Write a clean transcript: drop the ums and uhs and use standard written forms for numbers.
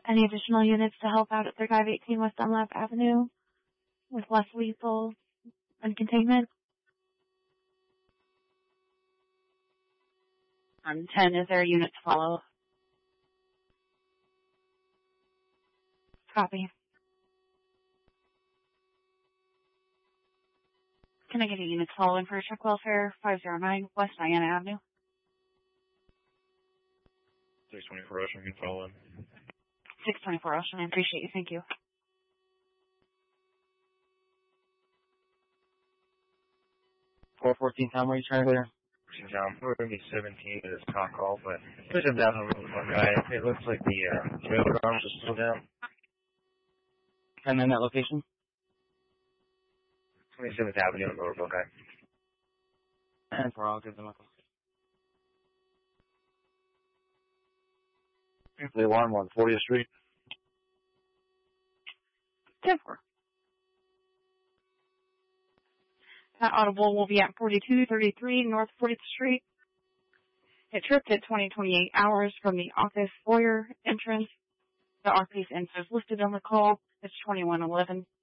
Any additional units to help out at 3518 West Dunlap Avenue with less lethal and containment? 10, is there a unit to follow? Copy. Can I get a unit following for check welfare 509 West Diana Avenue? 624 Ocean can follow in. 624 Ocean, I appreciate you, thank you. Town, where are you trying to clear? Town, we're going to be 17 at this talk call, but push him down over one guy. It looks like the trailer arms are still down. And then that location? 27th Avenue in Lower Buckeye. And I'll give them a call. The alarm on 40th Street. 10-4. That audible will be at 4233 North 40th Street. It tripped at 20:28 hours from the office foyer entrance. The RP's info is listed on the call. It's 2111.